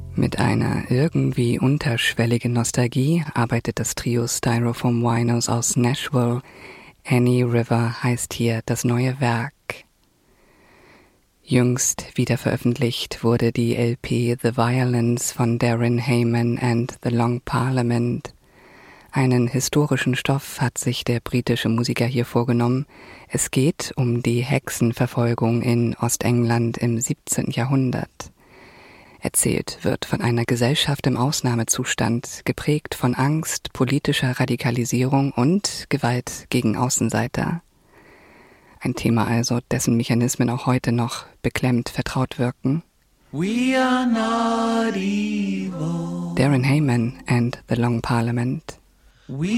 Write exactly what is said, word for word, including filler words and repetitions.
Mit einer irgendwie unterschwelligen Nostalgie arbeitet das Trio Styrofoam Winos aus Nashville. Any River heißt hier das neue Werk. Jüngst wieder veröffentlicht wurde die L P The Violence von Darren Hayman and the Long Parliament. Einen historischen Stoff hat sich der britische Musiker hier vorgenommen. Es geht um die Hexenverfolgung in Ostengland im siebzehnten Jahrhundert. Erzählt wird von einer Gesellschaft im Ausnahmezustand, geprägt von Angst, politischer Radikalisierung und Gewalt gegen Außenseiter. Ein Thema also, dessen Mechanismen auch heute noch beklemmt vertraut wirken. We are not evil. Darren Hayman and the Long Parliament. We